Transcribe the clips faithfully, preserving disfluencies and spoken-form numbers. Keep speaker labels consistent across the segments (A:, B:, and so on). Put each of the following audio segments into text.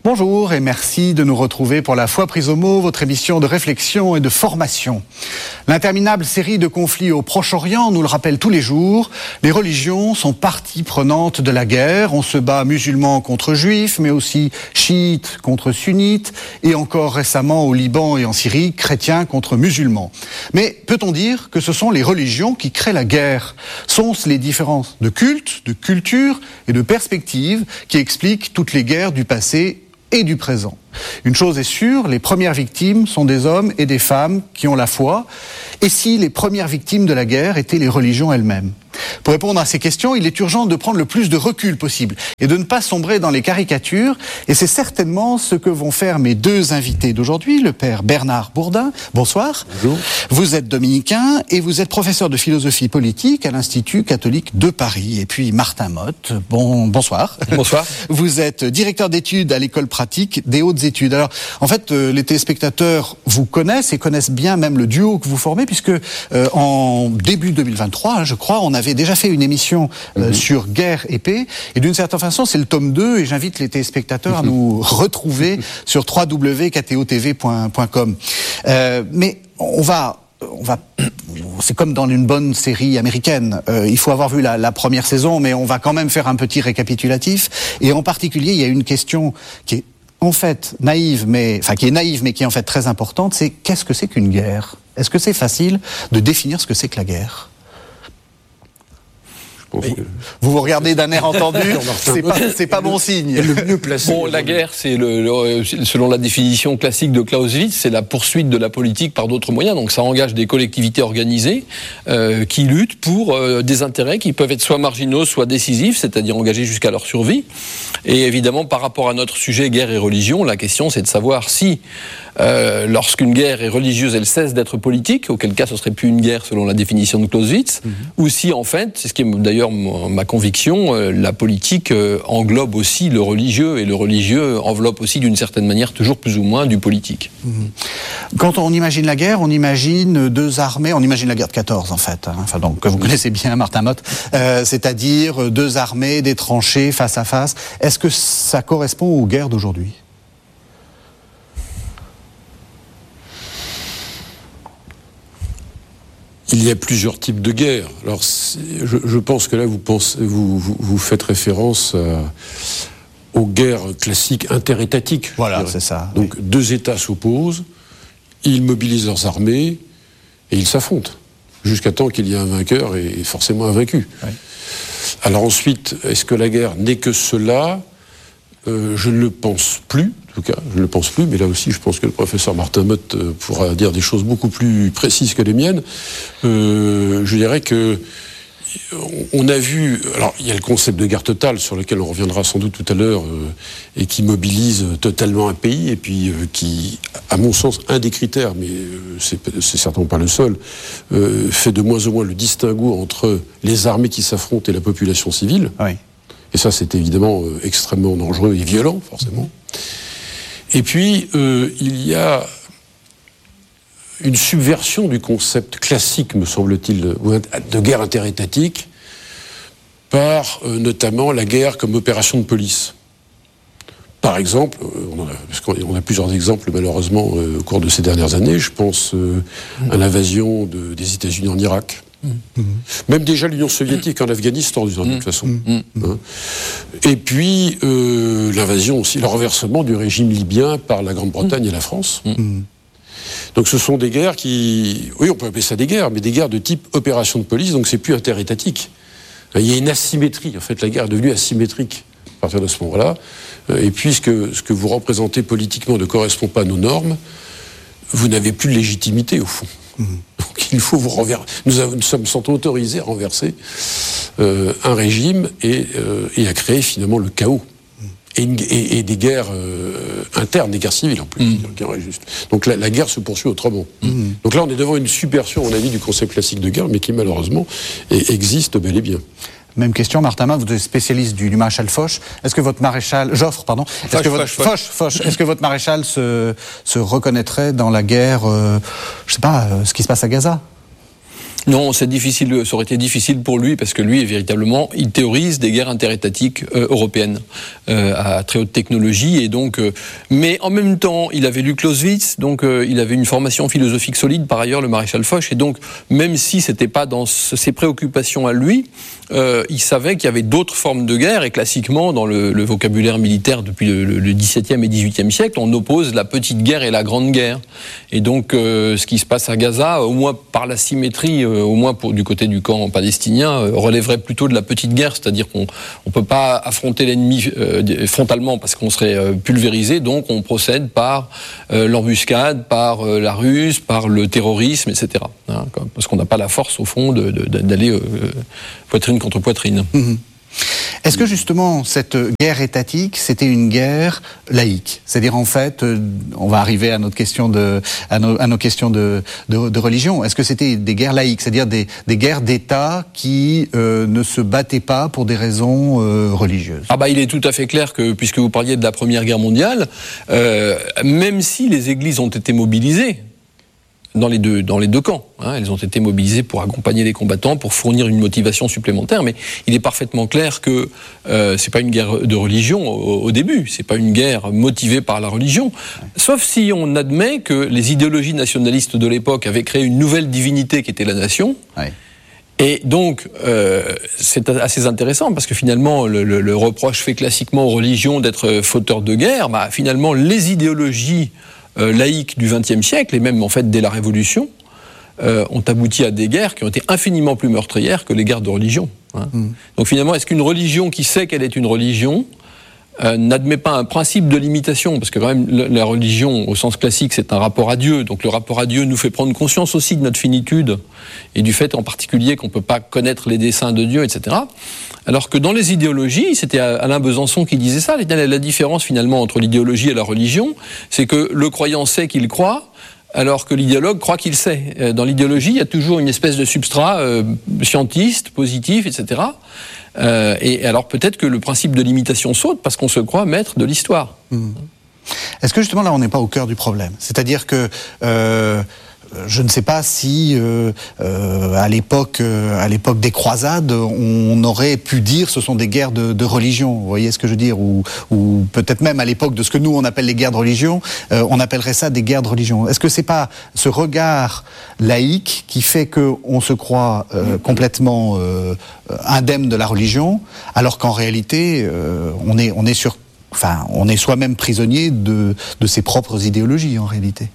A: Bonjour et merci de nous retrouver pour La Foi prise au mot, votre émission de réflexion et de formation. L'interminable série de conflits au Proche-Orient nous le rappelle tous les jours. Les religions sont partie prenante de la guerre. On se bat musulmans contre juifs, mais aussi chiites contre sunnites, et encore récemment au Liban et en Syrie, chrétiens contre musulmans. Mais peut-on dire que ce sont les religions qui créent la guerre ? Sont-ce les différences de culte, de culture et de perspective qui expliquent toutes les guerres du passé et du présent? Une chose est sûre, les premières victimes sont des hommes et des femmes qui ont la foi. Et si les premières victimes de la guerre étaient les religions elles-mêmes ? Pour répondre à ces questions, il est urgent de prendre le plus de recul possible et de ne pas sombrer dans les caricatures. Et c'est certainement ce que vont faire mes deux invités d'aujourd'hui, le père Bernard Bourdin. Bonsoir.
B: Bonjour.
A: Vous êtes dominicain et vous êtes professeur de philosophie politique à l'Institut catholique de Paris. Et puis Martin Motte, bon, bonsoir.
B: Bonsoir.
A: Vous êtes directeur d'études à l'école pratique des hautes études. Alors, en fait, euh, les téléspectateurs vous connaissent et connaissent bien même le duo que vous formez, puisque euh, en début deux mille vingt-trois, hein, je crois, on avait déjà fait une émission euh, mm-hmm. sur guerre et paix. Et d'une certaine façon, c'est le tome deux, et j'invite les téléspectateurs mm-hmm. à nous retrouver sur w w w point k t o t v point com. Euh, mais on va... On va, c'est comme dans une bonne série américaine. Euh, il faut avoir vu la, la première saison, mais on va quand même faire un petit récapitulatif. Et en particulier, il y a une question qui est en fait naïve, mais enfin qui est naïve, mais qui est en fait très importante. C'est qu'est-ce que c'est qu'une guerre ? Est-ce que c'est facile de définir ce que c'est que la guerre ? Oui. Vous vous regardez d'un air entendu, c'est pas, c'est pas bon signe.
B: Le mieux placé. Bon, la guerre, c'est le, le, selon la définition classique de Clausewitz, c'est la poursuite de la politique par d'autres moyens. Donc ça engage des collectivités organisées euh, qui luttent pour euh, des intérêts qui peuvent être soit marginaux, soit décisifs, c'est-à-dire engagés jusqu'à leur survie. Et évidemment, par rapport à notre sujet guerre et religion, la question c'est de savoir si Euh, lorsqu'une guerre est religieuse, elle cesse d'être politique, auquel cas ce serait plus une guerre selon la définition de Clausewitz, mmh. ou si en fait, c'est ce qui est d'ailleurs ma conviction, euh, la politique euh, englobe aussi le religieux, et le religieux enveloppe aussi d'une certaine manière toujours plus ou moins du politique.
A: Mmh. Quand on imagine la guerre, on imagine deux armées, on imagine la guerre de quatorze en fait, hein, enfin donc que vous connaissez bien, Martin Motte, euh, c'est-à-dire deux armées, des tranchées face à face. Est-ce que ça correspond aux guerres d'aujourd'hui ?
C: Il y a plusieurs types de guerres. Alors, je, je pense que là, vous, pensez, vous, vous, vous faites référence à, aux guerres classiques interétatiques.
A: Voilà, c'est ça.
C: Donc, oui. Deux États s'opposent, ils mobilisent leurs armées et ils s'affrontent, jusqu'à temps qu'il y ait un vainqueur et forcément un vaincu. Oui. Alors ensuite, est-ce que la guerre n'est que cela ? euh, Je ne le pense plus. En tout cas, je ne le pense plus, mais là aussi, je pense que le professeur Martin Motte euh, pourra dire des choses beaucoup plus précises que les miennes. Euh, je dirais que on a vu... Alors, il y a le concept de guerre totale, sur lequel on reviendra sans doute tout à l'heure, euh, et qui mobilise totalement un pays, et puis euh, qui, à mon sens, un des critères, mais euh, c'est, c'est certainement pas le seul, euh, fait de moins en moins le distinguo entre les armées qui s'affrontent et la population civile.
A: Oui.
C: Et ça, c'est évidemment euh, extrêmement dangereux et violent, forcément. Et puis, euh, il y a une subversion du concept classique, me semble-t-il, de guerre interétatique, par euh, notamment la guerre comme opération de police. Par exemple, on a, parce qu'on a plusieurs exemples malheureusement euh, au cours de ces dernières années, je pense euh, mmh. à l'invasion de, des États-Unis en Irak. Mmh. Même déjà l'Union soviétique en Afghanistan, d'une mmh. toute façon. Mmh. Hein. Et puis euh, l'invasion aussi, le renversement du régime libyen par la Grande-Bretagne mmh. et la France. Mmh. Donc ce sont des guerres qui... Oui, on peut appeler ça des guerres, mais des guerres de type opération de police, donc c'est plus interétatique. Il y a une asymétrie, en fait, la guerre est devenue asymétrique à partir de ce moment-là. Et puisque ce que vous représentez politiquement ne correspond pas à nos normes, vous n'avez plus de légitimité, au fond. Mmh. Donc il faut vous renverser. Nous, avons, nous sommes sont autorisés à renverser euh, un régime et, euh, et à créer finalement le chaos. Et, une, et, et des guerres euh, internes, des guerres civiles en plus. Mmh. Juste. Donc la, la guerre se poursuit autremment. Mmh. Donc là, on est devant une subversion, à mon avis, du concept classique de guerre, mais qui malheureusement est, existe bel et bien.
A: Même question, Martin Motte, vous êtes spécialiste du, du maréchal Foch. Est-ce que votre maréchal, Joffre, pardon, est-ce
B: Foch,
A: que votre,
B: Foch,
A: Foch, Foch, est-ce que votre maréchal se, se reconnaîtrait dans la guerre, euh, je sais pas, euh, ce qui se passe à Gaza ?
B: Non, c'est difficile, ça aurait été difficile pour lui, parce que lui, véritablement, il théorise des guerres interétatiques euh, européennes euh, à très haute technologie, et donc, euh, mais en même temps, il avait lu Clausewitz, donc euh, il avait une formation philosophique solide, par ailleurs, le maréchal Foch, et donc, même si c'était pas dans ses préoccupations à lui, euh, il savait qu'il y avait d'autres formes de guerre, et classiquement, dans le, le vocabulaire militaire depuis le, le dix-septième et dix-huitième siècle, on oppose la petite guerre et la grande guerre. Et donc, euh, ce qui se passe à Gaza, au moins par la symétrie, euh, au moins pour, du côté du camp palestinien, euh, relèverait plutôt de la petite guerre, c'est-à-dire qu'on ne peut pas affronter l'ennemi euh, frontalement parce qu'on serait euh, pulvérisé, donc on procède par euh, l'embuscade, par euh, la ruse, par le terrorisme, et cetera. Hein, parce qu'on n'a pas la force, au fond, de, de, d'aller euh, poitrine contre poitrine.
A: Mmh. Est-ce que justement cette guerre étatique, c'était une guerre laïque? C'est-à-dire en fait, on va arriver à notre question de, à nos, à nos questions de, de, de religion. Est-ce que c'était des guerres laïques, c'est-à-dire des, des guerres d'État qui euh, ne se battaient pas pour des raisons euh, religieuses?
B: Ah bah il est tout à fait clair que, puisque vous parliez de la Première Guerre mondiale, euh, même si les églises ont été mobilisées, dans les deux, dans les deux camps. Hein. Elles ont été mobilisées pour accompagner les combattants, pour fournir une motivation supplémentaire, mais il est parfaitement clair que euh, c'est pas une guerre de religion au, au début, c'est pas une guerre motivée par la religion, sauf si on admet que les idéologies nationalistes de l'époque avaient créé une nouvelle divinité qui était la nation. Ouais. Et donc, euh, c'est assez intéressant, parce que finalement, le, le, le reproche fait classiquement aux religions d'être fauteurs de guerre, bah, finalement, les idéologies Euh, laïques du vingtième siècle, et même en fait dès la Révolution, euh, ont abouti à des guerres qui ont été infiniment plus meurtrières que les guerres de religion. Hein. Mmh. Donc finalement, est-ce qu'une religion qui sait qu'elle est une religion euh, n'admet pas un principe de limitation? Parce que quand même, la religion, au sens classique, c'est un rapport à Dieu. Donc le rapport à Dieu nous fait prendre conscience aussi de notre finitude, et du fait en particulier qu'on ne peut pas connaître les desseins de Dieu, et cetera. Alors que dans les idéologies, c'était Alain Besançon qui disait ça, la différence finalement entre l'idéologie et la religion, c'est que le croyant sait qu'il croit, alors que l'idéologue croit qu'il sait. Dans l'idéologie, il y a toujours une espèce de substrat euh, scientiste, positif, et cetera. Euh, et alors peut-être que le principe de l'imitation saute parce qu'on se croit maître de l'histoire. Mmh.
A: Est-ce que justement là, on n'est pas au cœur du problème? C'est-à-dire que... Euh Je ne sais pas si, euh, euh, à l'époque, euh, à l'époque des croisades, on aurait pu dire ce sont des guerres de, de religion. Vous voyez ce que je veux dire? Ou, ou peut-être même à l'époque de ce que nous on appelle les guerres de religion, euh, on appellerait ça des guerres de religion. Est-ce que c'est pas ce regard laïque qui fait que on se croit euh, complètement euh, indemne de la religion, alors qu'en réalité, euh, on est, on est sur, enfin, on est soi-même prisonnier de, de ses propres idéologies en réalité?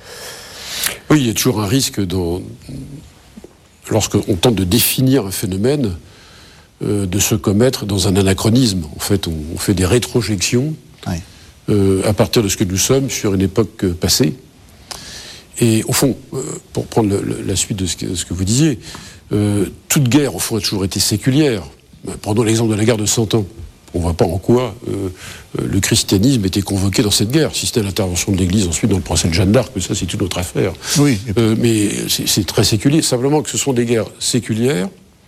C: Oui, il y a toujours un risque dans, lorsqu'on tente de définir un phénomène, euh, de se commettre dans un anachronisme. En fait, on, on fait des rétrojections ouais. euh, à partir de ce que nous sommes sur une époque passée. Et au fond, euh, pour prendre le, le, la suite de ce que, ce que vous disiez, euh, toute guerre, au fond, a toujours été séculière. Prenons l'exemple de la guerre de Cent Ans. On ne voit pas en quoi euh, le christianisme était convoqué dans cette guerre. Si c'était l'intervention de l'Église ensuite dans le procès de Jeanne d'Arc, mais ça c'est une autre affaire.
A: Oui.
C: Euh, mais c'est, c'est très séculier. Simplement que ce sont des guerres séculières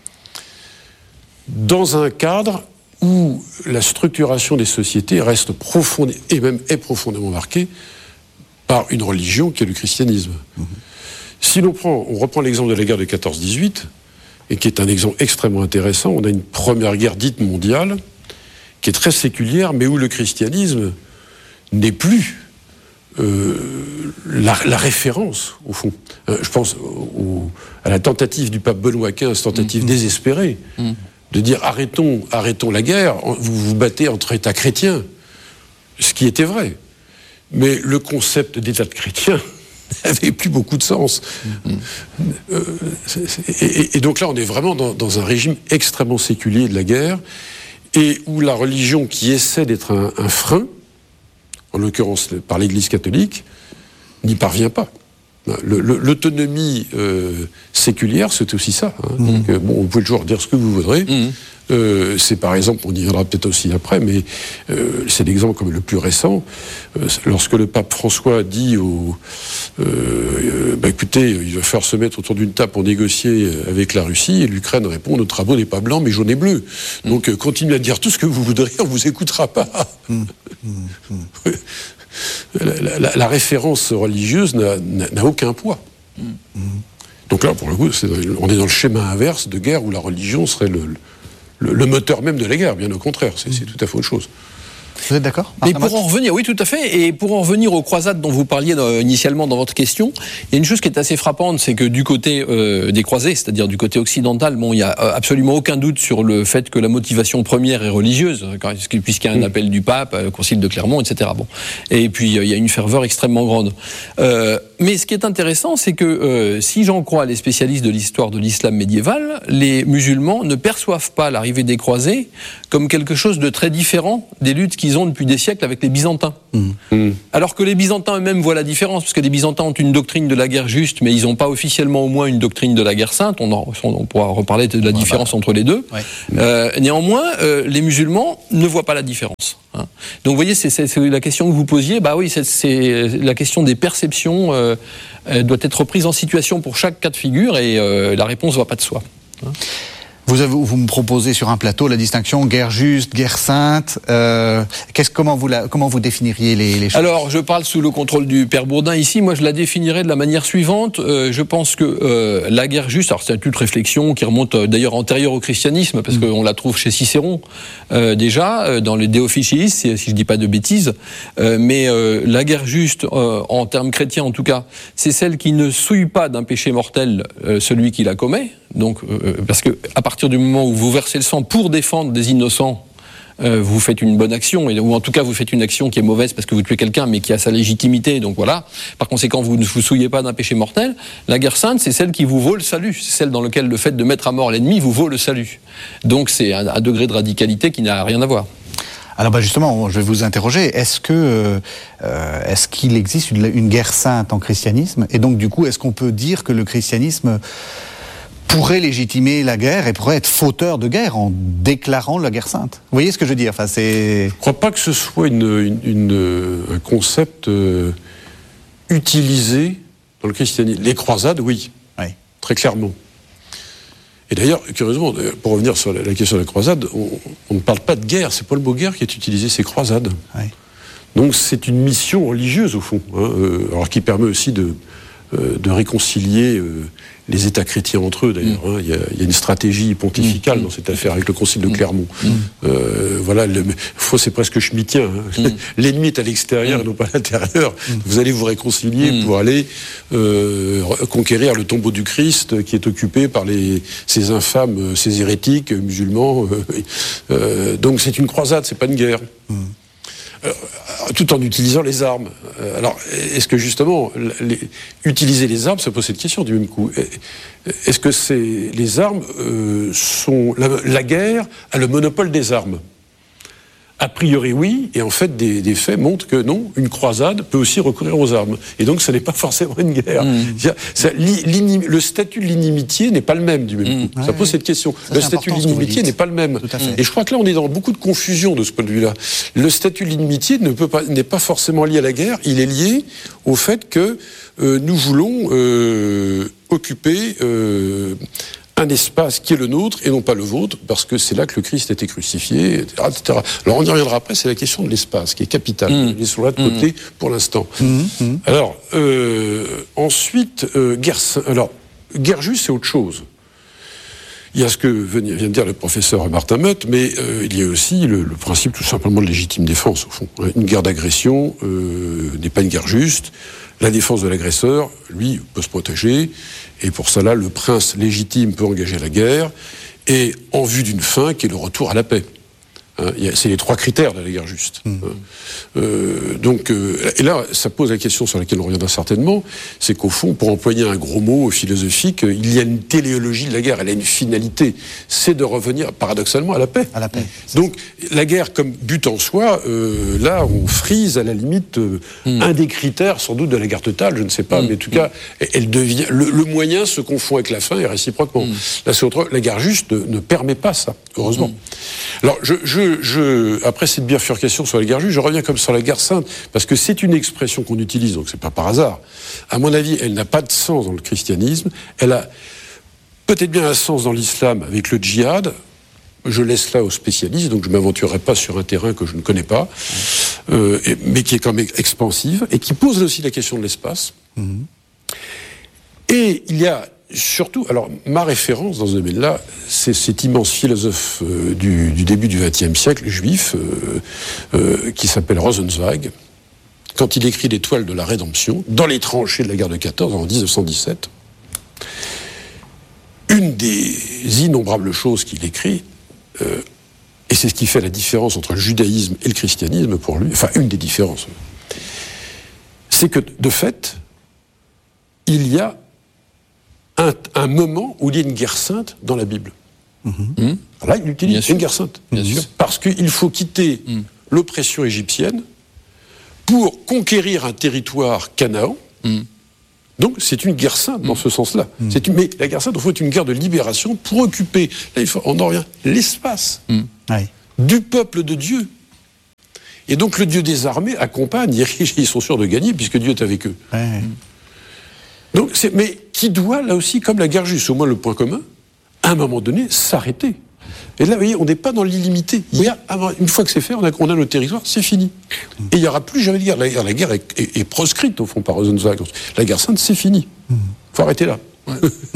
C: dans un cadre où la structuration des sociétés reste profonde et même est profondément marquée par une religion qui est le christianisme. Mmh. Si l'on prend, on reprend l'exemple de la guerre de quatorze dix-huit, et qui est un exemple extrêmement intéressant, on a une première guerre dite mondiale qui est très séculière, mais où le christianisme n'est plus euh, la, la référence, au fond. Euh, je pense au, à la tentative du pape Benoît quinze, tentative mmh. désespérée, mmh. de dire arrêtons, arrêtons la guerre, vous vous battez entre États chrétiens, ce qui était vrai. Mais le concept d'État de chrétien n'avait plus beaucoup de sens. Mmh. Euh, c'est, c'est, et, et donc là, on est vraiment dans, dans un régime extrêmement séculier de la guerre, et où la religion qui essaie d'être un, un frein, en l'occurrence par l'Église catholique, n'y parvient pas. Le, le, l'autonomie euh, séculière, c'est aussi ça. Hein. Mmh. Donc, euh, bon, vous pouvez toujours dire ce que vous voudrez. Mmh. Euh, c'est par exemple, on y viendra peut-être aussi après, mais euh, c'est l'exemple comme le plus récent. Euh, lorsque le pape François dit au, euh, euh, bah, écoutez, il va falloir se mettre autour d'une table pour négocier avec la Russie, et l'Ukraine répond, notre drapeau n'est pas blanc mais jaune et bleu. Mmh. Donc euh, continuez à dire tout ce que vous voudrez, on vous écoutera pas. Mmh. Mmh. La, la, la référence religieuse n'a, n'a, n'a aucun poids. Mmh. Donc là, pour le coup, c'est, on est dans le schéma inverse de guerre où la religion serait le, le, le moteur même de la guerre. Bien au contraire, c'est, c'est tout à fait autre chose.
A: Vous êtes d'accord ?
B: Mais pour en revenir, oui, tout à fait. Et pour en revenir aux croisades dont vous parliez dans, initialement dans votre question, il y a une chose qui est assez frappante, c'est que du côté euh, des croisés, c'est-à-dire du côté occidental, bon, il y a absolument aucun doute sur le fait que la motivation première est religieuse, puisqu'il y a un appel du pape, euh, concile de Clermont, et cetera. Bon, et puis euh, il y a une ferveur extrêmement grande. Euh, mais ce qui est intéressant, c'est que euh, si j'en crois les spécialistes de l'histoire de l'islam médiéval, les musulmans ne perçoivent pas l'arrivée des croisés comme quelque chose de très différent des luttes qu'ils ont depuis des siècles avec les Byzantins. Mmh. Alors que les Byzantins eux-mêmes voient la différence, parce que les Byzantins ont une doctrine de la guerre juste, mais ils n'ont pas officiellement au moins une doctrine de la guerre sainte. On, en, on pourra reparler de la ouais, différence bah. entre les deux. Ouais. Euh, néanmoins, euh, les musulmans ne voient pas la différence. Hein. Donc vous voyez, c'est, c'est, c'est la question que vous posiez. Bah oui, c'est, c'est la question des perceptions euh, doit être prise en situation pour chaque cas de figure, et euh, la réponse ne va pas de soi. Hein.
A: Vous, avez, vous me proposez sur un plateau la distinction guerre juste, guerre sainte. Euh, qu'est-ce, comment, vous la, comment vous définiriez les, les choses ?
B: Alors, je parle sous le contrôle du père Bourdin ici. Moi, je la définirais de la manière suivante. Euh, je pense que euh, la guerre juste, alors c'est une toute réflexion qui remonte euh, d'ailleurs antérieure au christianisme, parce mmh. qu'on la trouve chez Cicéron euh, déjà, euh, dans les De Officiis, si, si je dis pas de bêtises. Euh, mais euh, la guerre juste, euh, en termes chrétiens en tout cas, c'est celle qui ne souille pas d'un péché mortel euh, celui qui la commet. Donc, euh, parce que à partir du moment où vous versez le sang pour défendre des innocents, euh, vous faites une bonne action, ou en tout cas vous faites une action qui est mauvaise parce que vous tuez quelqu'un, mais qui a sa légitimité. Donc voilà. Par conséquent, vous ne vous souillez pas d'un péché mortel. La guerre sainte, c'est celle qui vous vaut le salut. C'est celle dans laquelle le fait de mettre à mort l'ennemi vous vaut le salut. Donc c'est un, un degré de radicalité qui n'a rien à voir.
A: Alors bah justement, je vais vous interroger. Est-ce que euh, est-ce qu'il existe une, une guerre sainte en christianisme ? Et donc du coup, est-ce qu'on peut dire que le christianisme pourrait légitimer la guerre et pourrait être fauteur de guerre en déclarant la guerre sainte? Vous voyez ce que je veux dire ? Enfin, c'est...
C: Je ne crois pas que ce soit une, une, une, un concept euh, utilisé dans le christianisme. Les croisades, oui, oui, très clairement. Et d'ailleurs, curieusement, pour revenir sur la, la question de la croisade, on, on ne parle pas de guerre, c'est pas le mot guerre qui est utilisé, c'est croisade. Oui. Donc c'est une mission religieuse au fond, hein, euh, alors qui permet aussi de, euh, de réconcilier euh, les États chrétiens entre eux, d'ailleurs. Il mmh. hein, y, y a une stratégie pontificale mmh. dans cette affaire avec le concile de Clermont. Mmh. Euh, voilà, le, faut, c'est presque schmittien. Hein. Mmh. L'ennemi est à l'extérieur mmh. et non pas à l'intérieur. Mmh. Vous allez vous réconcilier mmh. pour aller euh, conquérir le tombeau du Christ qui est occupé par les, ces infâmes, ces hérétiques musulmans. Euh, euh, donc c'est une croisade, c'est pas une guerre. Mmh. Tout en utilisant les armes. Alors, est-ce que justement, les, utiliser les armes, ça pose cette question du même coup. Est-ce que c'est, les armes euh, sont... La, la guerre a le monopole des armes ? A priori, oui, et en fait, des, des faits montrent que non, une croisade peut aussi recourir aux armes. Et donc, ce n'est pas forcément une guerre. Mmh. Ça, le statut de l'inimitié n'est pas le même du même mmh. coup. Ça pose cette question. Ça, le statut de l'inimitié n'est pas le même. Et je crois que là, on est dans beaucoup de confusion de ce point de vue-là. Le statut de l'inimitié ne peut pas, n'est pas forcément lié à la guerre. Il est lié au fait que euh, nous voulons euh, occuper... Euh, un espace qui est le nôtre et non pas le vôtre, parce que c'est là que le Christ a été crucifié, et cetera, et cetera. Alors on y reviendra après, c'est la question de l'espace qui est capitale. Mmh. Laissons-la de côté mmh. pour l'instant. Mmh. Mmh. Alors, euh, ensuite, euh, guerre, alors, guerre juste, c'est autre chose. Il y a ce que vient de dire le professeur Martin Mott, mais euh, il y a aussi le, le principe tout simplement de légitime défense, au fond. Une guerre d'agression euh, n'est pas une guerre juste. La défense de l'agresseur, lui, peut se protéger, et pour cela, le prince légitime peut engager la guerre, et en vue d'une fin qui est le retour à la paix. Hein, c'est les trois critères de la guerre juste. Mmh. Euh, donc, euh, et là, ça pose la question sur laquelle on reviendra certainement, c'est qu'au fond, pour employer un gros mot philosophique, il y a une téléologie de la guerre, elle a une finalité, c'est de revenir paradoxalement à la paix. À la paix. Donc, la guerre comme but en soi, euh, là, on frise à la limite euh, mmh. un des critères, sans doute, de la guerre totale, je ne sais pas, mmh. mais en tout cas, elle devient, le, le moyen se confond avec la fin et réciproquement. Mmh. Là, c'est autre, la guerre juste ne, ne permet pas ça, heureusement. Mmh. Alors, je, je Je, après cette bifurcation sur la guerre juste, je reviens comme sur la guerre sainte, parce que c'est une expression qu'on utilise, donc c'est pas par hasard. À mon avis, elle n'a pas de sens dans le christianisme, elle a peut-être bien un sens dans l'islam avec le djihad, je laisse là aux spécialistes, donc je ne m'aventurerai pas sur un terrain que je ne connais pas, euh, et, mais qui est quand même expansive, et qui pose aussi la question de l'espace. Mmh. Et il y a surtout, alors ma référence dans ce domaine-là, c'est cet immense philosophe euh, du, du début du vingtième siècle, juif, euh, euh, qui s'appelle Rosenzweig, quand il écrit l'Étoile de la Rédemption, dans les tranchées de la guerre de quatorze, en dix-neuf cent dix-sept, une des innombrables choses qu'il écrit, euh, et c'est ce qui fait la différence entre le judaïsme et le christianisme pour lui, enfin une des différences, c'est que de fait, il y a un, un moment où il y a une guerre sainte dans la Bible. Mmh. Là, il utilise Bien une guerre sainte. Bien sûr. Parce qu'il faut quitter mmh. l'oppression égyptienne pour conquérir un territoire Canaan. Mmh. Donc c'est une guerre sainte dans mmh. ce sens-là. Mmh. C'est une, mais la guerre sainte, en fait, est une guerre de libération pour occuper, là, il faut, on en revient, l'espace mmh. oui. du peuple de Dieu. Et donc le Dieu des armées accompagne, ils sont sûrs de gagner puisque Dieu est avec eux. Ouais. Donc, c'est, mais qui doit, là aussi, comme la guerre juste, au moins le point commun, à un moment donné, s'arrêter. Et là, vous voyez, on n'est pas dans l'illimité. Il y a, une fois que c'est fait, on a, on a notre territoire, c'est fini. Et il n'y aura plus jamais de guerre. La guerre, la guerre est, est, est proscrite, au fond, par Rosenzweig. La guerre sainte, c'est fini. Il faut arrêter là. Ouais.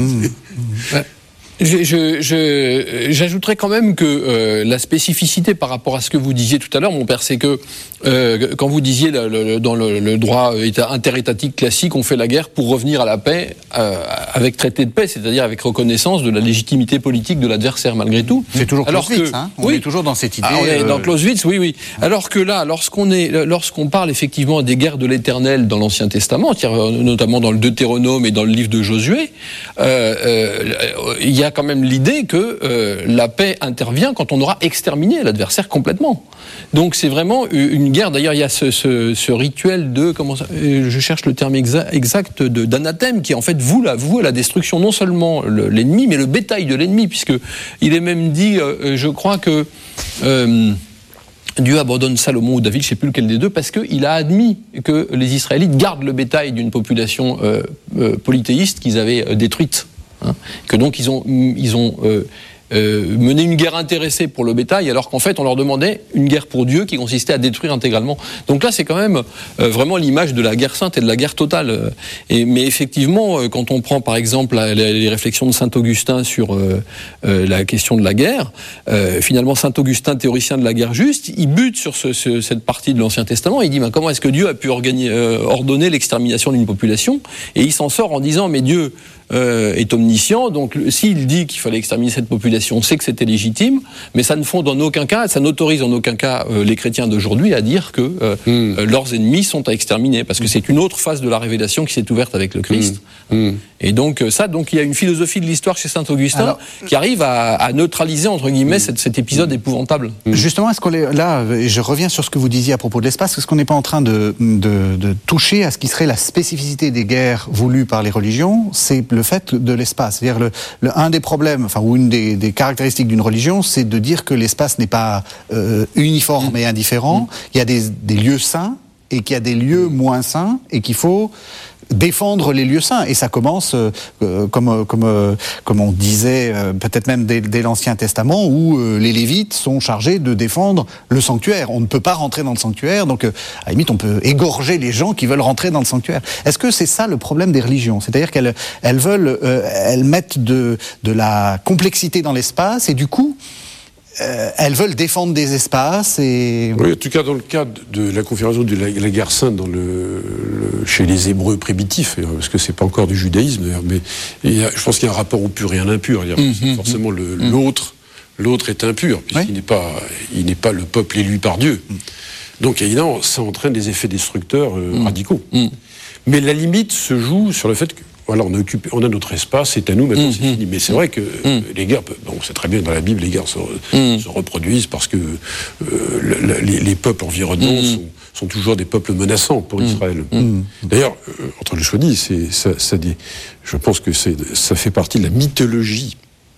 B: ouais. Je, je, je, j'ajouterais quand même que euh, la spécificité par rapport à ce que vous disiez tout à l'heure, mon père, c'est que euh, quand vous disiez le, le, dans le, le droit interétatique classique, on fait la guerre pour revenir à la paix euh, avec traité de paix, c'est-à-dire avec reconnaissance de la légitimité politique de l'adversaire malgré tout.
A: C'est toujours Clausewitz, que, hein on oui, est toujours dans cette idée.
B: Ah, on est euh... dans Clausewitz, oui, oui. Alors que là, lorsqu'on est, lorsqu'on parle effectivement des guerres de l'Éternel dans l'Ancien Testament, notamment dans le Deutéronome et dans le livre de Josué, euh, euh, il y a quand même l'idée que euh, la paix intervient quand on aura exterminé l'adversaire complètement. Donc c'est vraiment une guerre. D'ailleurs, il y a ce, ce, ce rituel de, comment ça, je cherche le terme exa, exact, de, d'anathème, qui en fait voue la, voue à la destruction non seulement le, l'ennemi, mais le bétail de l'ennemi, puisque il est même dit, euh, je crois que euh, Dieu abandonne Salomon ou David, je ne sais plus lequel des deux, parce qu'il a admis que les Israélites gardent le bétail d'une population euh, euh, polythéiste qu'ils avaient euh, détruite. Hein, que donc ils ont, ils ont euh, euh, mené une guerre intéressée pour le bétail, alors qu'en fait on leur demandait une guerre pour Dieu qui consistait à détruire intégralement. Donc là c'est quand même euh, vraiment l'image de la guerre sainte et de la guerre totale. Et, mais effectivement, euh, quand on prend par exemple la, les, les réflexions de saint Augustin sur euh, euh, la question de la guerre, euh, finalement saint Augustin, théoricien de la guerre juste, il bute sur ce, ce, cette partie de l'Ancien Testament. Il dit ben, comment est-ce que Dieu a pu organi- euh, ordonner l'extermination d'une population? Et il s'en sort en disant mais Dieu Euh, est omniscient, donc s'il dit qu'il fallait exterminer cette population, on sait que c'était légitime, mais ça ne fonde en aucun cas, ça n'autorise en aucun cas euh, les chrétiens d'aujourd'hui à dire que euh, mm. euh, leurs ennemis sont à exterminer, parce que c'est une autre phase de la révélation qui s'est ouverte avec le Christ. Mm. Mm. Et donc ça, donc il y a une philosophie de l'histoire chez saint Augustin Alors, qui arrive à, à neutraliser entre guillemets mm. cet, cet épisode épouvantable.
A: Mm. Justement, est-ce qu'on est là, et je reviens sur ce que vous disiez à propos de l'espace, est-ce qu'on n'est pas en train de, de, de toucher à ce qui serait la spécificité des guerres voulues par les religions, c'est le fait de l'espace. C'est-à-dire le, le, un des problèmes, enfin, ou une des, des caractéristiques d'une religion, c'est de dire que l'espace n'est pas euh, uniforme mmh. et indifférent. Mmh. Il y a des, des lieux saints et qu'il y a des lieux moins saints et qu'il faut défendre les lieux saints. Et ça commence, euh, comme, comme, euh, comme on disait, euh, peut-être même dès, dès l'Ancien Testament, où euh, les Lévites sont chargés de défendre le sanctuaire. On ne peut pas rentrer dans le sanctuaire, donc euh, à la limite, on peut égorger les gens qui veulent rentrer dans le sanctuaire. Est-ce que c'est ça le problème des religions? C'est-à-dire qu'elles elles veulent, euh, elles mettent de, de la complexité dans l'espace, et du coup, Euh, elles veulent défendre des espaces et...
C: Oui, en tout cas, dans le cadre de la configuration de la, la guerre sainte dans le, le, chez les Hébreux primitifs, parce que c'est pas encore du judaïsme d'ailleurs, mais il y a, je pense qu'il y a un rapport au pur et à l'impur. Mmh, forcément, le, mmh. l'autre, l'autre est impur, puisqu'il oui. n'est pas, il n'est pas le peuple élu par Dieu. Mmh. Donc, évidemment, ça entraîne des effets destructeurs euh, mmh. radicaux. Mmh. Mais la limite se joue sur le fait que voilà, on a, occupé, on a notre espace, c'est à nous, maintenant mmh, c'est fini. Mais c'est vrai que mmh. les guerres, bon, c'est très bien dans la Bible, les guerres se, mmh. se reproduisent parce que euh, le, les, les peuples environnants mmh. sont, sont toujours des peuples menaçants pour mmh. Israël. Mmh. D'ailleurs, euh, entre le choix dit, c'est, ça, ça dit, je pense que c'est, ça fait partie de la mythologie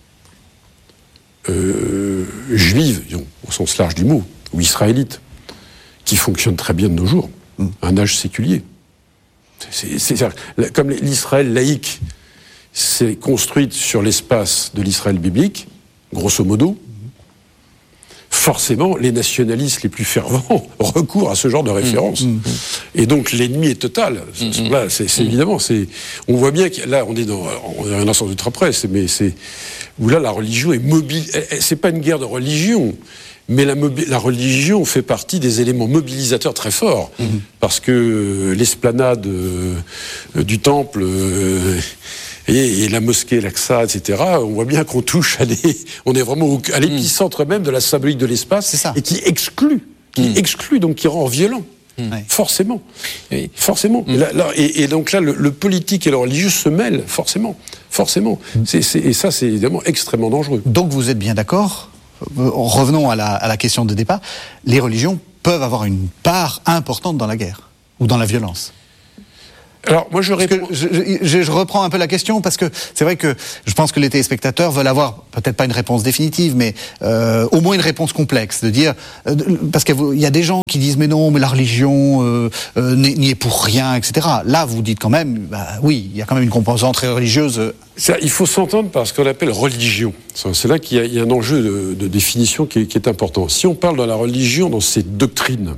C: euh, juive, au sens large du mot, ou israélite, qui fonctionne très bien de nos jours, mmh. un âge séculier. C'est, c'est, c'est, comme l'Israël laïque s'est construite sur l'espace de l'Israël biblique, grosso modo, forcément, les nationalistes les plus fervents recourent à ce genre de référence. Mmh, mmh. Et donc, l'ennemi est total. Mmh, là, c'est, c'est mmh. évidemment, c'est, on voit bien que là, on est dans, on est un sens de très près, mais c'est, où là, la religion est mobile. C'est pas une guerre de religion, mais la, mobi- la religion fait partie des éléments mobilisateurs très forts. Mmh. Parce que l'esplanade euh, du temple, euh, Et, et la mosquée, l'Aqsa, et cetera, on voit bien qu'on touche à des, on est vraiment au, à l'épicentre même de la symbolique de l'espace,
A: c'est ça.
C: Et qui exclut, qui mmh. exclut, donc qui rend violent, mmh. forcément, oui. forcément. Mmh. Là, là, et, et donc là, le, le politique et le religieux se mêlent, forcément, forcément. Mmh. C'est, c'est, et ça, c'est évidemment extrêmement dangereux.
A: Donc vous êtes bien d'accord, revenons à la, à la question de départ, les religions peuvent avoir une part importante dans la guerre, ou dans la violence.
C: Alors, moi, je réponds...
A: je, je, je reprends un peu la question, parce que c'est vrai que je pense que les téléspectateurs veulent avoir, peut-être pas une réponse définitive, mais euh, au moins une réponse complexe, de dire... Euh, parce qu'il y a des gens qui disent, mais non, mais la religion euh, euh, n'y est pour rien, et cetera. Là, vous dites quand même, bah, oui, il y a quand même une composante très religieuse.
C: Ça, il faut s'entendre par ce qu'on appelle religion. C'est là qu'il y a, il y a un enjeu de, de définition qui est, qui est important. Si on parle de la religion dans ses doctrines,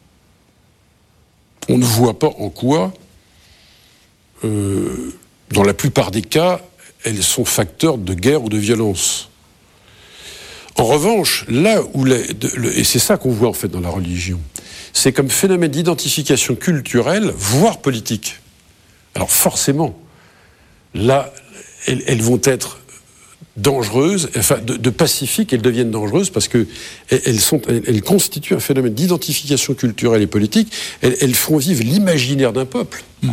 C: on ne voit pas en quoi... Euh, dans la plupart des cas, elles sont facteurs de guerre ou de violence. En revanche, là où les, de, le, et c'est ça qu'on voit en fait dans la religion, c'est comme phénomène d'identification culturelle, voire politique. Alors forcément, là, elles, elles vont être dangereuses, enfin de, de pacifiques, elles deviennent dangereuses parce que elles, sont, elles, elles constituent un phénomène d'identification culturelle et politique. Elles, elles font vivre l'imaginaire d'un peuple. Mmh.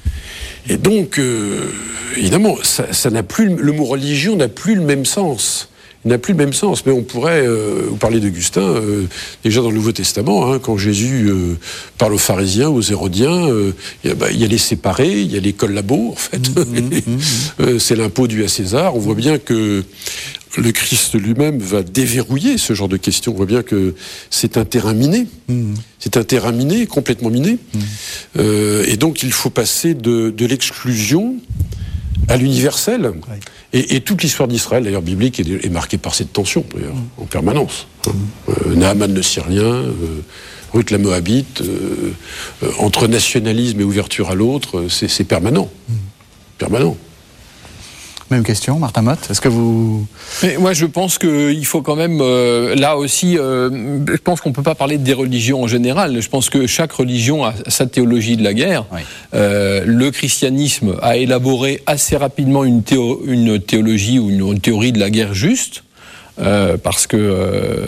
C: Et donc, euh, évidemment, ça, ça n'a plus, le mot religion n'a plus le même sens. Il n'a plus le même sens. Mais on pourrait, euh, vous parler d'Augustin, euh, déjà dans le Nouveau Testament, hein, quand Jésus euh, parle aux pharisiens, aux hérodiens, euh, il, y a, bah, il y a les séparés, il y a les collabos, en fait. Mmh, mmh, euh, c'est l'impôt dû à César. On voit bien que le Christ lui-même va déverrouiller ce genre de questions. On voit bien que c'est un terrain miné. Mmh. C'est un terrain miné, complètement miné. Mmh. Euh, et donc, il faut passer de, de l'exclusion à l'universel. Oui. Et, et toute l'histoire d'Israël, d'ailleurs biblique, est, est marquée par cette tension, d'ailleurs, mmh. en permanence. Mmh. Euh, Naaman le Syrien, euh, Ruth la Moabite, euh, euh, entre nationalisme et ouverture à l'autre, c'est, c'est permanent. Mmh. Permanent.
A: Même question, Martin Motte, est-ce que vous...
B: Mais moi, je pense qu'il faut quand même, euh, là aussi, euh, je pense qu'on ne peut pas parler des religions en général. Je pense que chaque religion a sa théologie de la guerre. Oui. Euh, le christianisme a élaboré assez rapidement une, théo- une théologie ou une, une théorie de la guerre juste, euh, parce que... Euh,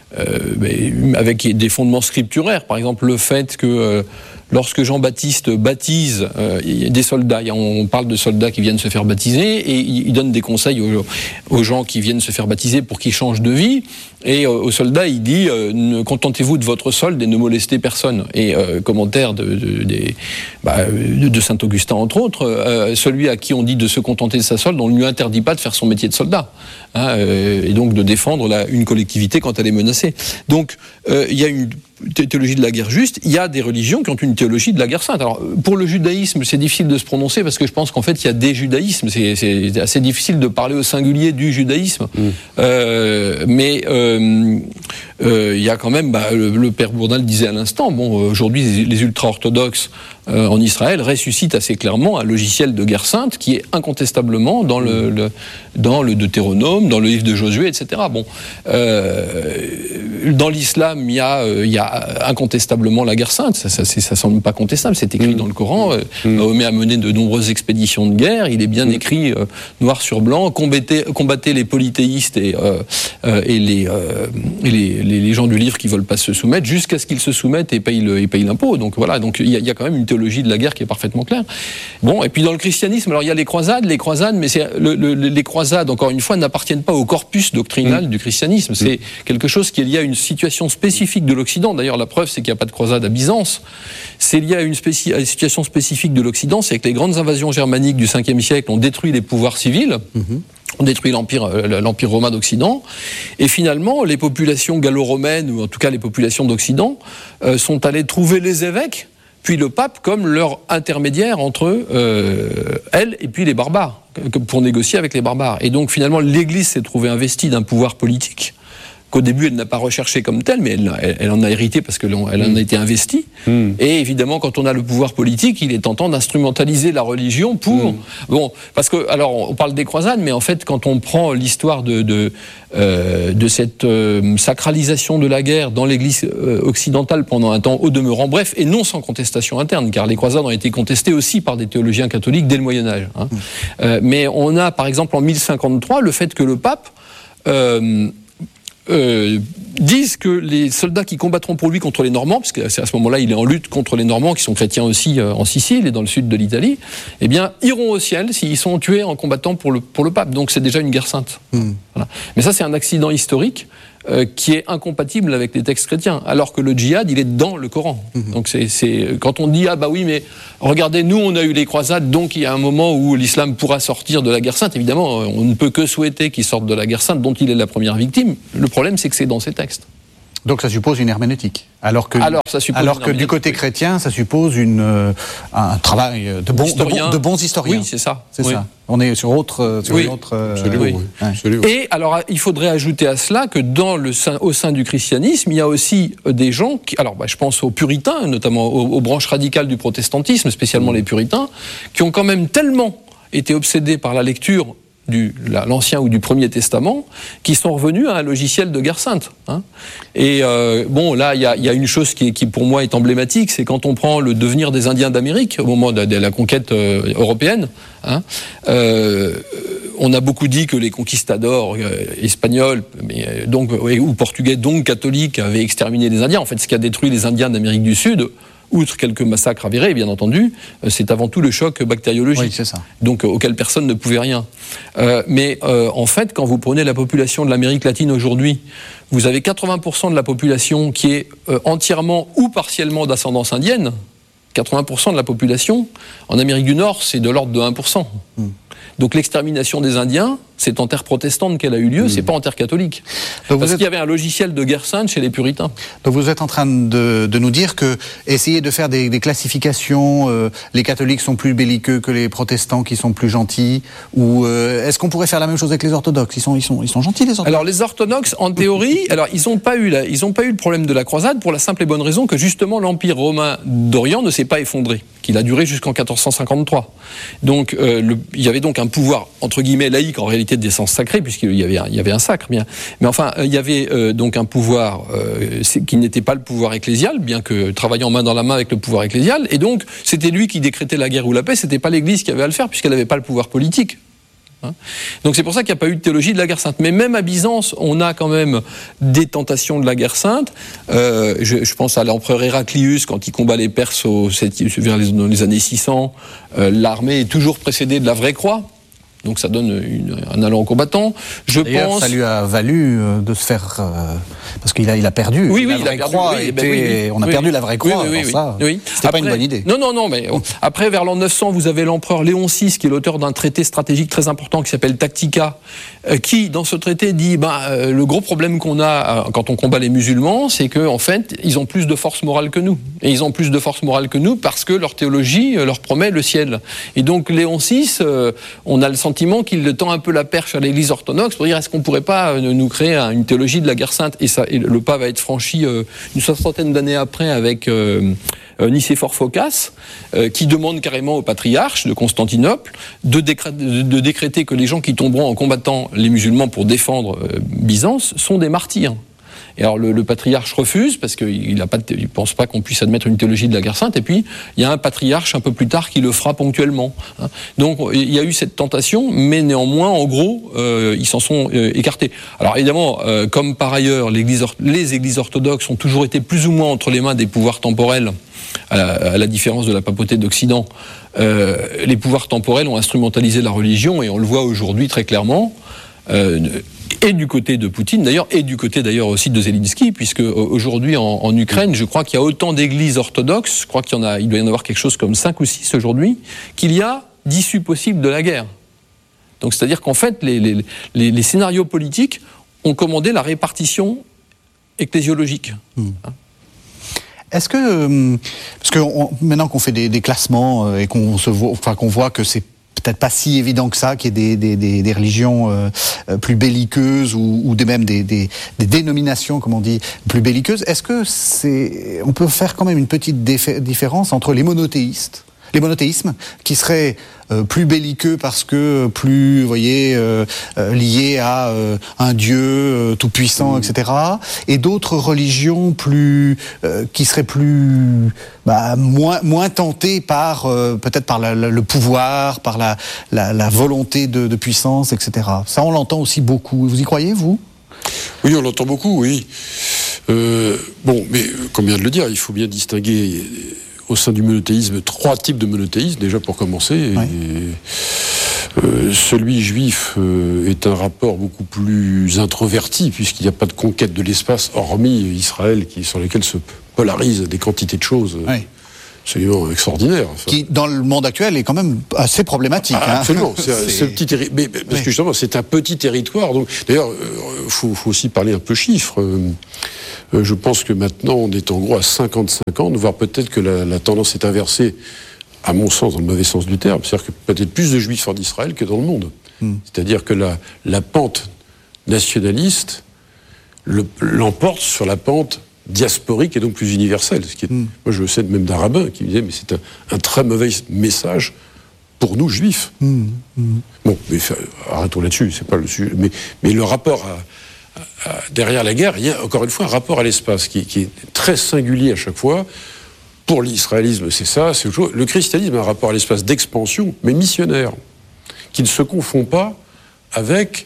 B: euh, avec des fondements scripturaires. Par exemple, le fait que... Euh, Lorsque Jean-Baptiste baptise euh, des soldats, on parle de soldats qui viennent se faire baptiser, et il donne des conseils aux, aux gens qui viennent se faire baptiser pour qu'ils changent de vie. Et euh, aux soldats, il dit euh, ne contentez-vous de votre solde et ne molestez personne. Et euh, commentaire de, de, de, bah, de saint Augustin entre autres, euh, celui à qui on dit de se contenter de sa solde, on ne lui interdit pas de faire son métier de soldat, hein, euh, et donc de défendre la, une collectivité quand elle est menacée. Donc euh, il y a une théologie de la guerre juste, il y a des religions qui ont une théologie de la guerre sainte. Alors, pour le judaïsme, c'est difficile de se prononcer parce que je pense qu'en fait, il y a des judaïsmes. C'est, c'est assez difficile de parler au singulier du judaïsme. Mmh. Euh, mais euh, euh, il y a quand même, bah, le, le père Bourdin le disait à l'instant, bon, aujourd'hui, les, les ultra-orthodoxes euh, en Israël ressuscitent assez clairement un logiciel de guerre sainte qui est incontestablement dans le, le, dans le Deutéronome, dans le livre de Josué, et cetera. Bon, euh, dans l'islam, il y a, il y a incontestablement la guerre sainte, ça, ça, ça semble pas contestable, c'est écrit mmh. dans le Coran. Mmh. Mahomet a mené de nombreuses expéditions de guerre, il est bien mmh. écrit euh, noir sur blanc, combattez, combattez les polythéistes et, euh, euh, et, les, euh, et les, les, les gens du livre qui veulent pas se soumettre, jusqu'à ce qu'ils se soumettent et payent, le, et payent l'impôt. Donc voilà, donc il y, y a quand même une théologie de la guerre qui est parfaitement claire. Bon, et puis dans le christianisme, alors il y a les croisades, les croisades, mais c'est, le, le, les croisades, encore une fois, n'appartiennent pas au corpus doctrinal mmh. du christianisme. C'est mmh. quelque chose qui est lié à une situation spécifique de l'Occident. D'ailleurs, la preuve, c'est qu'il n'y a pas de croisade à Byzance. C'est lié à une, spéci- à une situation spécifique de l'Occident, c'est que les grandes invasions germaniques du cinquième siècle ont détruit les pouvoirs civils, mmh. ont détruit l'empire, euh, l'empire romain d'Occident, et finalement, les populations gallo-romaines, ou en tout cas les populations d'Occident, euh, sont allées trouver les évêques, puis le pape comme leur intermédiaire entre euh, elles et puis les barbares, pour négocier avec les barbares. Et donc finalement, l'Église s'est trouvée investie d'un pouvoir politique qu'au début elle n'a pas recherché comme telle, mais elle, elle, elle en a hérité parce qu'elle en a été investie. Mm. Et évidemment, quand on a le pouvoir politique, il est tentant d'instrumentaliser la religion pour... Mm. Bon, parce que, alors, on parle des croisades, mais en fait, quand on prend l'histoire de, de, euh, de cette euh, sacralisation de la guerre dans l'Église euh, occidentale pendant un temps, au demeurant bref, et non sans contestation interne, car les croisades ont été contestées aussi par des théologiens catholiques dès le Moyen-Âge. Hein. Mm. Euh, mais on a, par exemple, en mille cinquante-trois, le fait que le pape... Euh, Euh, disent que les soldats qui combattront pour lui contre les Normands, parce qu'à ce moment-là il est en lutte contre les Normands qui sont chrétiens aussi euh, en Sicile et dans le sud de l'Italie, eh bien iront au ciel s'ils sont tués en combattant pour le, pour le pape. Donc c'est déjà une guerre sainte. Mmh. Voilà. Mais ça c'est un accident historique euh, qui est incompatible avec les textes chrétiens, alors que le djihad il est dans le Coran. Mmh. Donc c'est, c'est quand on dit ah bah oui mais regardez nous on a eu les croisades donc il y a un moment où l'islam pourra sortir de la guerre sainte. Évidemment on ne peut que souhaiter qu'il sorte de la guerre sainte dont il est la première victime. Le problème c'est que c'est dans ces textes.
A: Donc ça suppose une herméneutique. Alors que,
B: alors, ça suppose
A: alors que du côté chrétien, ça suppose une, euh, un travail de, bon, de, bon, de bons historiens.
B: Oui, c'est ça.
A: C'est
B: oui.
A: ça. On est sur autre... Sur
B: oui.
A: une autre euh,
C: Absolument, oui.
A: Ouais.
C: Absolument.
B: Et alors, il faudrait ajouter à cela que dans le sein, au sein du christianisme, il y a aussi des gens... Qui, alors, bah, je pense aux puritains, notamment aux, aux branches radicales du protestantisme, spécialement mmh. les puritains, qui ont quand même tellement été obsédés par la lecture du la, l'Ancien ou du Premier Testament, qui sont revenus à un logiciel de guerre sainte. Hein. Et euh, bon, là, il y a, y a une chose qui, qui, pour moi, est emblématique, c'est quand on prend le devenir des Indiens d'Amérique, au moment de, de la conquête euh, européenne, hein, euh, on a beaucoup dit que les conquistadors euh, espagnols, mais, euh, donc, ouais, ou portugais, donc catholiques, avaient exterminé les Indiens. En fait, ce qui a détruit les Indiens d'Amérique du Sud, outre quelques massacres avérés, bien entendu, c'est avant tout le choc bactériologique,
A: oui, c'est ça.
B: donc euh, auquel personne ne pouvait rien. Euh, mais euh, en fait, quand vous prenez la population de l'Amérique latine aujourd'hui, vous avez quatre-vingts pour cent de la population qui est euh, entièrement ou partiellement d'ascendance indienne. quatre-vingts pour cent de la population. En Amérique du Nord, c'est de l'ordre de un pour cent. Mmh. Donc l'extermination des Indiens, c'est en terre protestante qu'elle a eu lieu, mmh. c'est pas en terre catholique. Donc Parce êtes... qu'il y avait un logiciel de guerre sainte chez les puritains.
A: Donc vous êtes en train de, de nous dire que essayer de faire des, des classifications, euh, les catholiques sont plus belliqueux que les protestants qui sont plus gentils, ou euh, est-ce qu'on pourrait faire la même chose avec les orthodoxes ? Ils sont, ils sont, ils sont gentils les orthodoxes.
B: Alors les orthodoxes, en théorie, alors ils n'ont pas eu la, ils ont pas eu le problème de la croisade pour la simple et bonne raison que justement l'Empire romain d'Orient ne s'est pas effondré, qu'il a duré jusqu'en quatorze cent cinquante-trois. Donc euh, le, il y avait donc un pouvoir entre guillemets laïque en réalité d'essence sacrée puisqu'il y avait un, il y avait un sacre bien, mais enfin euh, il y avait euh, donc un pouvoir euh, qui n'était pas le pouvoir ecclésial, bien que travaillant main dans la main avec le pouvoir ecclésial, et donc c'était lui qui décrétait la guerre ou la paix, c'était pas l'Église qui avait à le faire puisqu'elle n'avait pas le pouvoir politique. Donc c'est pour ça qu'il n'y a pas eu de théologie de la guerre sainte. Mais même à Byzance, on a quand même des tentations de la guerre sainte. Euh, je, je pense à l'empereur Héraclius, quand il combat les Perses au, vers les, dans les années six cents, euh, l'armée est toujours précédée de la vraie croix. Donc ça donne une, un allant aux combattants. Je
A: D'ailleurs,
B: pense...
A: ça lui a valu euh, de se faire... Euh, parce qu'il a, il a perdu.
B: Oui,
A: la
B: oui, il a perdu.
A: Croix
B: Oui,
A: était,
B: ben oui, oui.
A: On a
B: oui,
A: perdu
B: oui.
A: la vraie croix.
B: Oui, oui, oui,
A: ça,
B: oui.
A: C'était
B: après,
A: pas une bonne idée.
B: Non, non, non. Mais après, vers l'an neuf cents, vous avez l'empereur Léon six, qui est l'auteur d'un traité stratégique très important qui s'appelle Tactica, euh, qui, dans ce traité, dit bah, euh, le gros problème qu'on a euh, quand on combat les musulmans, c'est que en fait, ils ont plus de force morale que nous. Et ils ont plus de force morale que nous parce que leur théologie euh, leur promet le ciel. Et donc, Léon six, euh, on a le sentiment qu'il tend un peu la perche à l'Église orthodoxe pour dire est-ce qu'on pourrait pas nous créer une théologie de la guerre sainte, et, ça, et le pas va être franchi euh, une soixantaine d'années après avec euh, euh, Nicéphore Phocas euh, qui demande carrément au patriarche de Constantinople de, décré- de, de décréter que les gens qui tomberont en combattant les musulmans pour défendre euh, Byzance sont des martyrs. Et alors le, le patriarche refuse parce qu'il ne pense pas qu'on puisse admettre une théologie de la guerre sainte. Et puis il y a un patriarche un peu plus tard qui le fera ponctuellement. Hein. Donc il y a eu cette tentation, mais néanmoins, en gros, euh, ils s'en sont euh, écartés. Alors évidemment, euh, comme par ailleurs, l'église, les églises orthodoxes ont toujours été plus ou moins entre les mains des pouvoirs temporels, à la, à la différence de la papauté d'Occident. Euh, les pouvoirs temporels ont instrumentalisé la religion, et on le voit aujourd'hui très clairement. Euh, et du côté de Poutine d'ailleurs, et du côté d'ailleurs aussi de Zelensky, puisque aujourd'hui en, en Ukraine, je crois qu'il y a autant d'églises orthodoxes, je crois qu'il y en a, il doit y en avoir quelque chose comme cinq ou six aujourd'hui, qu'il y a d'issues possibles de la guerre. Donc c'est-à-dire qu'en fait, les, les, les, les scénarios politiques ont commandé la répartition ecclésiologique. Mmh. Hein.
A: Est-ce que, parce que on, maintenant qu'on fait des, des classements et qu'on se voit, enfin qu'on voit que c'est peut-être pas si évident que ça, qu'il y ait des, des, des, des religions euh, plus belliqueuses ou, ou des, même des, des, des dénominations, comme on dit, plus belliqueuses. Est-ce que c'est, on peut faire quand même une petite déf- différence entre les monothéistes, les monothéismes, qui seraient euh, plus belliqueux parce que plus, vous voyez, euh, euh, liés à euh, un Dieu euh, tout-puissant, mmh. et cetera, et d'autres religions plus, euh, qui seraient plus, bah, moins, moins tentées par, euh, peut-être par la, la, le pouvoir, par la, la, la volonté de, de puissance, et cetera. Ça, on l'entend aussi beaucoup. Vous y croyez, vous ?
C: Oui, on l'entend beaucoup, oui. Euh, bon, mais comme vient de le dire, il faut bien distinguer au sein du monothéisme trois types de monothéisme, déjà pour commencer.
A: Oui.
C: Et, euh, celui juif euh, est un rapport beaucoup plus introverti, puisqu'il n'y a pas de conquête de l'espace, hormis Israël, qui, sur lequel se polarisent des quantités de choses. Oui. Absolument extraordinaire. Enfin.
A: Qui, dans le monde actuel, est quand même assez problématique.
C: Ah,
A: hein.
C: Absolument. C'est, c'est... c'est petit terri... mais, parce oui. que justement, c'est un petit territoire. Donc, d'ailleurs, il euh, faut, faut aussi parler un peu chiffres. Euh, euh, je pense que maintenant, on est en gros à cinquante cinquante, voire peut-être que la, la tendance est inversée, à mon sens, dans le mauvais sens du terme. C'est-à-dire que peut-être plus de juifs en Israël que dans le monde. Mm. C'est-à-dire que la, la pente nationaliste le, l'emporte sur la pente diasporique et donc plus universel. Ce qui est, mm. Moi, je sais même d'un rabbin qui me disait, mais c'est un, un très mauvais message pour nous, juifs. Mm. Mm. Bon, mais arrêtons là-dessus, c'est pas le sujet. Mais, mais le rapport à, à, à, derrière la guerre, il y a encore une fois un rapport à l'espace qui, qui est très singulier à chaque fois. Pour l'israélisme, c'est ça. C'est toujours, le christianisme a un rapport à l'espace d'expansion, mais missionnaire, qui ne se confond pas avec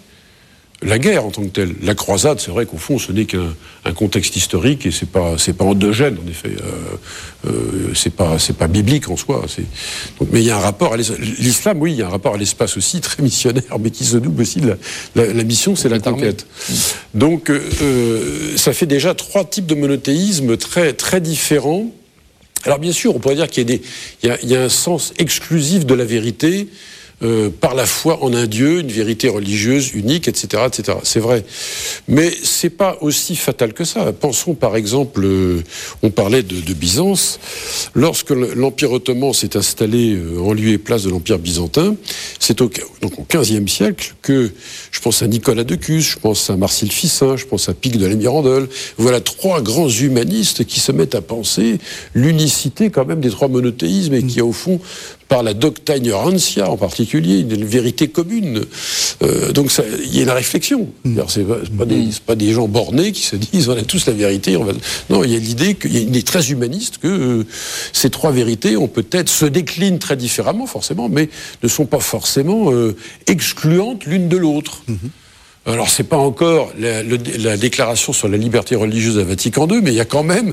C: la guerre en tant que telle. La croisade, c'est vrai qu'au fond, ce n'est qu'un un contexte historique et c'est pas c'est pas endogène en effet. Euh, euh, c'est pas c'est pas biblique en soi. C'est... Donc, mais il y a un rapport à l'espace. L'islam, oui, il y a un rapport à l'espace aussi très missionnaire, mais qui se double aussi de la, la, la mission, c'est la conquête. Donc, euh, ça fait déjà trois types de monothéisme très très différents. Alors bien sûr, on pourrait dire qu'il y a des il y a, il y a un sens exclusif de la vérité. Euh, par la foi en un Dieu, une vérité religieuse unique, et cetera, et cetera. C'est vrai, mais c'est pas aussi fatal que ça. Pensons par exemple, euh, on parlait de, de Byzance. Lorsque l'Empire ottoman s'est installé euh, en lieu et place de l'Empire byzantin, c'est au, donc au quinzième siècle que je pense à Nicolas de Cus, je pense à Marcille Ficin, je pense à Pic de la Mirandole. Voilà trois grands humanistes qui se mettent à penser l'unicité quand même des trois monothéismes et qui, au fond, par la doctrine rancia en particulier, une, une vérité commune. Euh, donc ça, il y a une réflexion. Mmh. C'est, pas, c'est, pas des, c'est pas des gens bornés qui se disent on a tous la vérité. On va... Non, il y a l'idée qu'il y a une idée très humaniste que euh, ces trois vérités ont peut-être se déclinent très différemment forcément, mais ne sont pas forcément euh, excluantes l'une de l'autre. Mmh. Alors, c'est pas encore la, le, la déclaration sur la liberté religieuse à Vatican deux, mais il y a quand même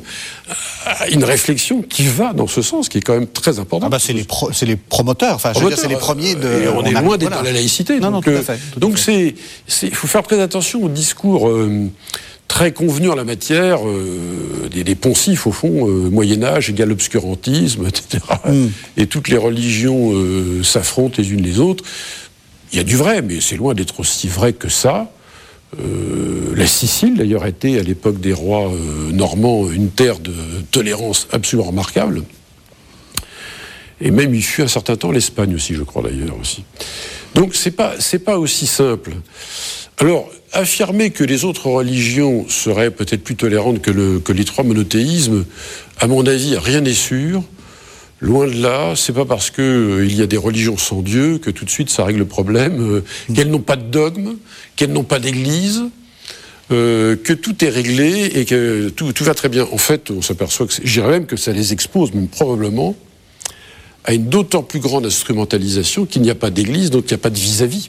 C: une réflexion qui va dans ce sens, qui est quand même très importante.
A: Ah bah c'est les pro, c'est les promoteurs. Enfin, je veux dire, c'est les premiers de.
C: Et on, on est loin d'être voilà. dans la laïcité.
A: Non,
C: donc,
A: non, tout à fait. Tout
C: donc
A: à fait.
C: c'est, il faut faire très attention au discours euh, très convenu en la matière, euh, des, des poncifs au fond, euh, Moyen Âge égale obscurantisme, et cetera. Mm. Et toutes les religions euh, s'affrontent les unes les autres. Il y a du vrai, mais c'est loin d'être aussi vrai que ça. Euh, la Sicile, d'ailleurs, était, à l'époque des rois euh, normands, une terre de tolérance absolument remarquable. Et même, il fut un certain temps l'Espagne aussi, je crois, d'ailleurs, aussi. Donc, c'est pas, c'est pas aussi simple. Alors, affirmer que les autres religions seraient peut-être plus tolérantes que, le, que les trois monothéismes, à mon avis, rien n'est sûr. Loin de là, c'est pas parce que euh, il y a des religions sans Dieu que tout de suite ça règle le problème, euh, mmh. qu'elles n'ont pas de dogme, qu'elles n'ont pas d'église, euh, que tout est réglé et que tout, tout va très bien. En fait, on s'aperçoit que, je dirais même que ça les expose, même probablement, à une d'autant plus grande instrumentalisation qu'il n'y a pas d'église, donc il n'y a pas de vis-à-vis.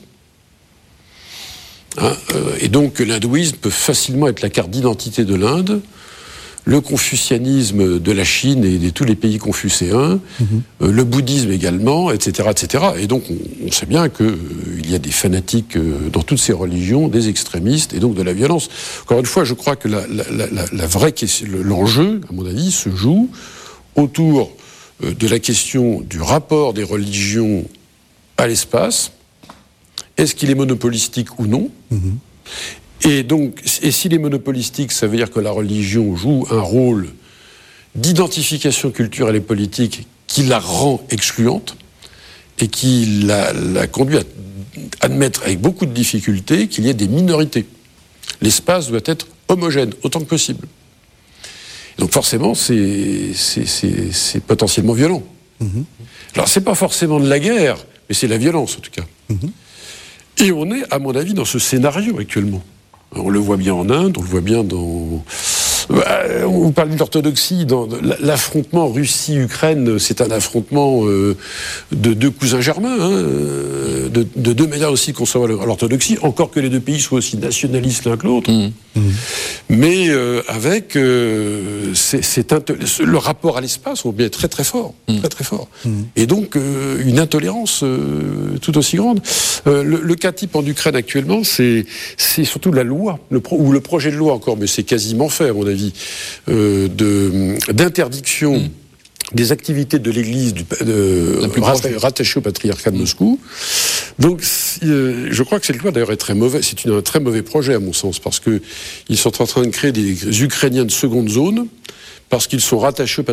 C: Hein, euh, et donc l'hindouisme peut facilement être la carte d'identité de l'Inde. Le confucianisme de la Chine et de tous les pays confucéens, mmh. euh, le bouddhisme également, et cetera, et cetera. Et donc, on, on sait bien qu'il euh, y a des fanatiques euh, dans toutes ces religions, des extrémistes, et donc de la violence. Encore une fois, je crois que la, la, la, la vraie question, l'enjeu, à mon avis, se joue autour euh, de la question du rapport des religions à l'espace. Est-ce qu'il est monopolistique ou non ? mmh. Et donc, et s'il est monopolistique, ça veut dire que la religion joue un rôle d'identification culturelle et politique qui la rend excluante. et qui l'a, l'a conduit à admettre avec beaucoup de difficulté qu'il y ait des minorités. L'espace doit être homogène, autant que possible. Donc forcément, c'est, c'est, c'est, c'est potentiellement violent. Mmh. Alors c'est pas forcément de la guerre, mais c'est la violence en tout cas. Mmh. Et on est, à mon avis, dans ce scénario actuellement. On le voit bien en Inde, on le voit bien dans... On parle de l'orthodoxie, dans l'affrontement Russie-Ukraine, c'est un affrontement euh, de deux cousins germains, hein, de, de deux manières aussi de concevoir l'orthodoxie, encore que les deux pays soient aussi nationalistes l'un que l'autre. Mmh. Mmh. Mais euh, avec euh, c'est, c'est int- le rapport à l'espace, on bien très très fort, mmh. très très fort. Mmh. Et donc euh, une intolérance euh, tout aussi grande. Euh, le, le cas type en Ukraine actuellement, c'est, c'est surtout la loi, le pro, ou le projet de loi encore, mais c'est quasiment fait à mon avis. Euh, de, d'interdiction mmh. des activités de l'Église du, de, rattachée au patriarcat de mmh. Moscou. Donc, euh, je crois que cette loi d'ailleurs est très mauvaise. C'est une, un très mauvais projet à mon sens, parce que ils sont en train de créer des Ukrainiens de seconde zone, parce qu'ils sont rattachés au patriarcat